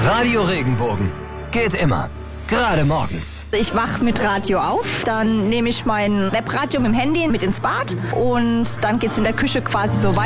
Radio Regenbogen. Geht immer. Gerade morgens. Ich wach mit Radio auf, dann nehme ich mein Webradio mit dem Handy mit ins Bad und dann geht's in der Küche quasi so weiter.